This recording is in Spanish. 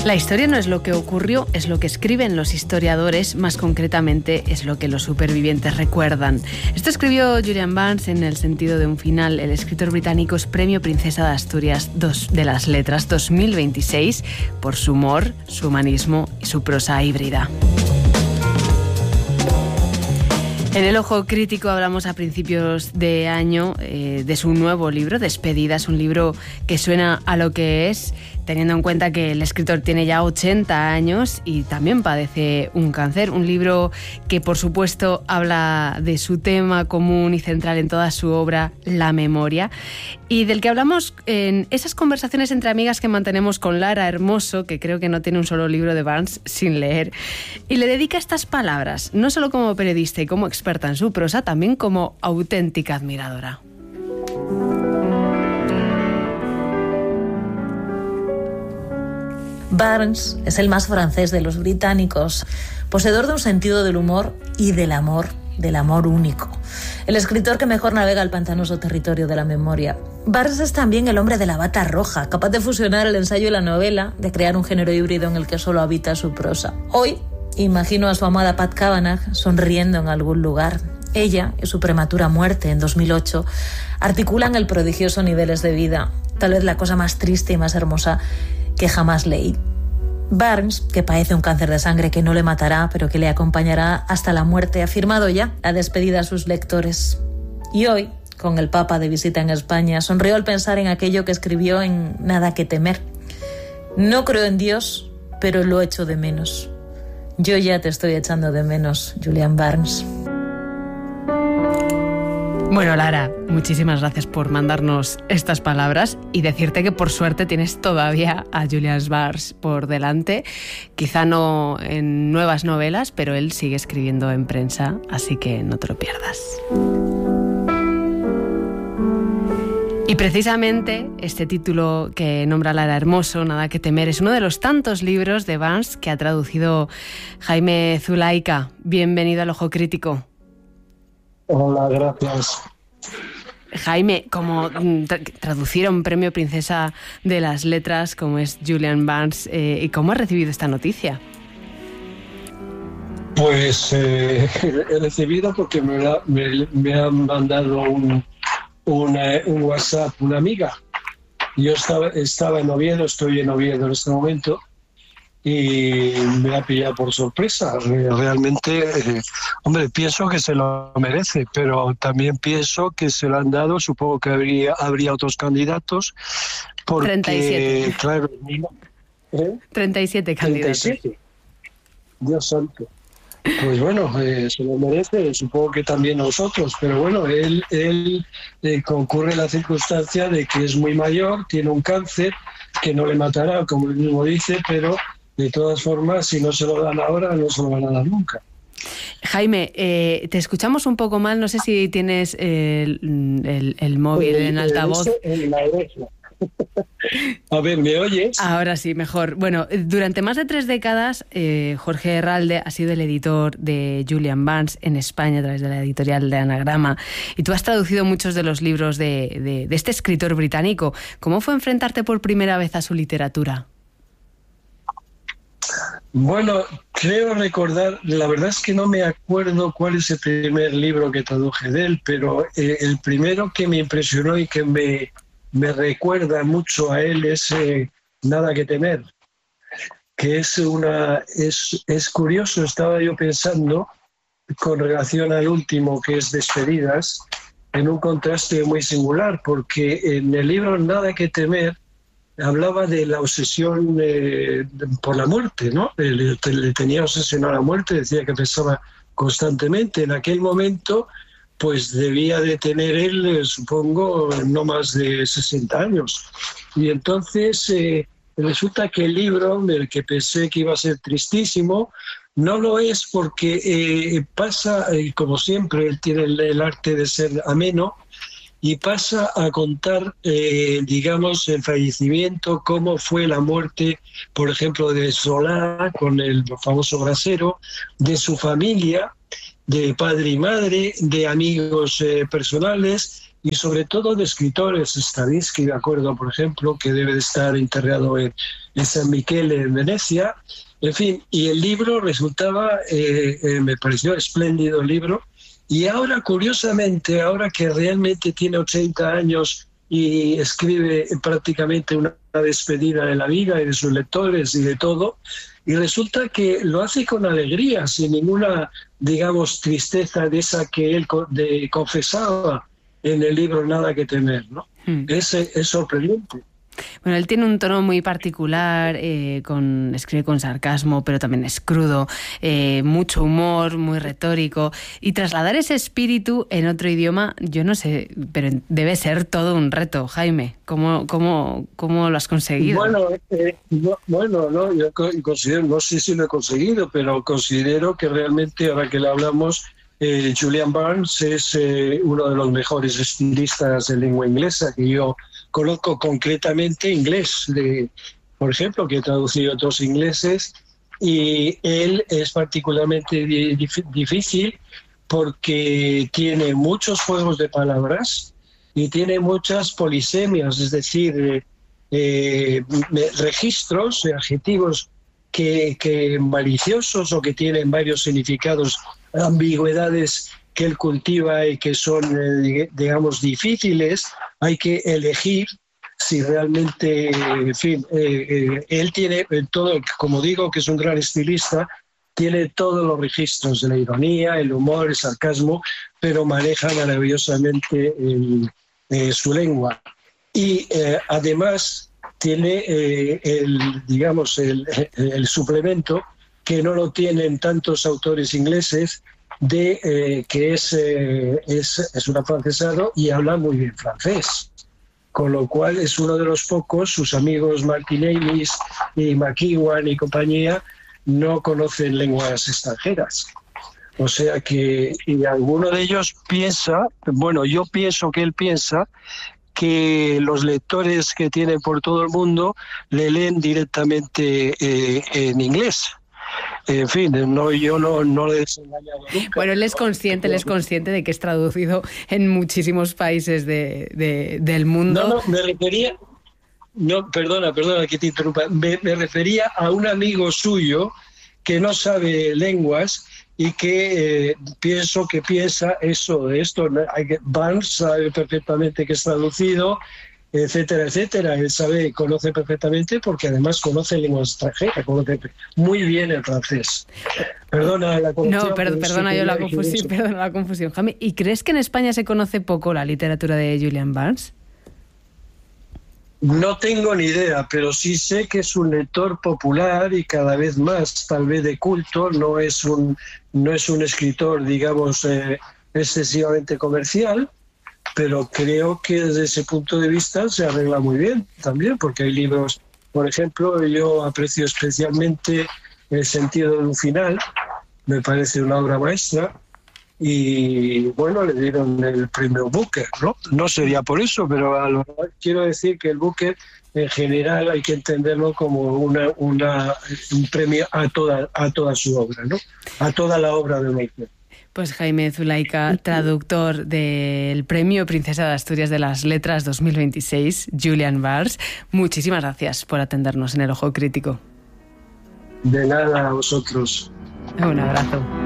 La historia no es lo que ocurrió, es lo que escriben los historiadores, más concretamente es lo que los supervivientes recuerdan. Esto escribió Julian Barnes en El sentido de un final. El escritor británico es Premio Princesa de Asturias de las Letras 2026 por su humor, su humanismo y su prosa híbrida. En El Ojo Crítico hablamos a principios de año de su nuevo libro, Despedidas, un libro que suena a lo que es, teniendo en cuenta que el escritor tiene ya 80 años y también padece un cáncer. Un libro que, por supuesto, habla de su tema común y central en toda su obra, la memoria, y del que hablamos en esas conversaciones entre amigas que mantenemos con Lara Hermoso, que creo que no tiene un solo libro de Barnes sin leer, y le dedica estas palabras, no solo como periodista y como experta en su prosa, también como auténtica admiradora. Barnes es el más francés de los británicos, poseedor de un sentido del humor y del amor único. El escritor que mejor navega el pantanoso territorio de la memoria. Barnes es también el hombre de la bata roja, capaz de fusionar el ensayo y la novela, de crear un género híbrido en el que solo habita su prosa. Hoy, imagino a su amada Pat Kavanagh sonriendo en algún lugar. Ella y su prematura muerte en 2008 articulan el prodigioso Niveles de vida, tal vez la cosa más triste y más hermosa que jamás leí. Barnes, que padece un cáncer de sangre que no le matará, pero que le acompañará hasta la muerte, ha firmado ya la despedida a sus lectores. Y hoy, con el Papa de visita en España, sonrió al pensar en aquello que escribió en Nada que temer. No creo en Dios, pero lo echo de menos. Yo ya te estoy echando de menos, Julian Barnes. Bueno, Lara, muchísimas gracias por mandarnos estas palabras y decirte que por suerte tienes todavía a Julian Barnes por delante. Quizá no en nuevas novelas, pero él sigue escribiendo en prensa, así que no te lo pierdas. Y precisamente este título que nombra Lara Hermoso, Nada que temer, es uno de los tantos libros de Barnes que ha traducido Jaime Zulaika. Bienvenido al Ojo Crítico. Hola, gracias. Jaime, como traducieron Premio Princesa de las Letras, como es Julian Barnes, ¿y cómo has recibido esta noticia? Pues he recibido porque me ha mandado un WhatsApp una amiga. Yo estaba en Oviedo, estoy en Oviedo en este momento, y me ha pillado por sorpresa. Realmente, pienso que se lo merece, pero también pienso que se lo han dado. Supongo que habría otros candidatos. Porque, 37. Claro, 37 candidatos. 37. Dios santo. Pues bueno, se lo merece, supongo que también nosotros, pero bueno, él concurre la circunstancia de que es muy mayor, tiene un cáncer que no le matará, como él mismo dice, pero de todas formas, si no se lo dan ahora, no se lo van a dar nunca. Jaime, te escuchamos un poco mal, no sé si tienes el móvil en altavoz. En la oreja. A ver, ¿me oyes? Ahora sí, mejor. Bueno, durante más de 3 décadas, Jorge Herralde ha sido el editor de Julian Barnes en España a través de la editorial de Anagrama, y tú has traducido muchos de los libros de este escritor británico. ¿Cómo fue enfrentarte por primera vez a su literatura? Bueno, creo recordar, la verdad es que no me acuerdo cuál es el primer libro que traduje de él, pero el primero que me impresionó y que me recuerda mucho a él es Nada que temer, que es curioso. Estaba yo pensando con relación al último, que es Despedidas, en un contraste muy singular, porque en el libro Nada que temer hablaba de la obsesión por la muerte, ¿no? Le tenía obsesionado la muerte, decía que pensaba constantemente. En aquel momento, pues debía de tener él, supongo, no más de 60 años. Y entonces resulta que el libro, del que pensé que iba a ser tristísimo, no lo es, porque pasa, como siempre, él tiene el arte de ser ameno, y pasa a contar, digamos, el fallecimiento, cómo fue la muerte, por ejemplo, de Solá, con el famoso brasero, de su familia, de padre y madre, de amigos personales, y sobre todo de escritores. Stravinsky, de acuerdo, por ejemplo, que debe de estar enterrado en San Michele, en Venecia. En fin, y el libro resultaba, me pareció espléndido el libro. Y ahora, curiosamente, ahora que realmente tiene 80 años y escribe prácticamente una despedida de la vida y de sus lectores y de todo, y resulta que lo hace con alegría, sin ninguna, digamos, tristeza de esa que él confesaba en el libro Nada que temer, ¿no? Es sorprendente. Bueno, él tiene un tono muy particular, escribe con sarcasmo, pero también es crudo, mucho humor, muy retórico. Y trasladar ese espíritu en otro idioma, yo no sé, pero debe ser todo un reto. Jaime, ¿cómo lo has conseguido? Bueno, yo considero, no sé si lo he conseguido, pero considero que realmente, ahora que le hablamos, Julian Barnes es uno de los mejores estilistas de lengua inglesa que yo conozco, concretamente inglés, por ejemplo, que he traducido otros ingleses, y él es particularmente difícil porque tiene muchos juegos de palabras y tiene muchas polisemias, es decir, registros, adjetivos que maliciosos o que tienen varios significados, ambigüedades que él cultiva y que son, digamos, difíciles. Hay que elegir si realmente, en fin, él tiene todo, como digo, que es un gran estilista, tiene todos los registros de la ironía, el humor, el sarcasmo, pero maneja maravillosamente su lengua. Y además tiene el suplemento que no lo tienen tantos autores ingleses, que es un afrancesado y habla muy bien francés, con lo cual es uno de los pocos. Sus amigos Martin Amis y McEwan y compañía no conocen lenguas extranjeras. O sea que, y alguno de ellos piensa, bueno, yo pienso que él piensa que los lectores que tienen por todo el mundo le leen directamente en inglés. En fin, yo no le he desengañado nunca. Bueno, él es consciente de que es traducido en muchísimos países del mundo. No, me refería... No, perdona que te interrumpa. Me refería a un amigo suyo que no sabe lenguas y que piensa eso de esto. Barnes sabe perfectamente que es traducido, etcétera, etcétera. Él conoce perfectamente porque además conoce lenguas extranjeras, conoce muy bien el francés. Perdona la confusión. No, perdona la confusión. Jaime, ¿y crees que en España se conoce poco la literatura de Julian Barnes? No tengo ni idea, pero sí sé que es un lector popular y cada vez más, tal vez de culto. No es un escritor, digamos, excesivamente comercial, pero creo que desde ese punto de vista se arregla muy bien también, porque hay libros, por ejemplo, yo aprecio especialmente El sentido de un final, me parece una obra maestra, y bueno, le dieron el premio Booker, ¿no? No sería por eso, pero quiero decir que el Booker en general hay que entenderlo como un premio a toda su obra, ¿no? A toda la obra de Maker. Pues Jaime Zulaika, traductor del Premio Princesa de Asturias de las Letras 2026, Julian Barnes, muchísimas gracias por atendernos en El Ojo Crítico. De nada, a vosotros. Un abrazo.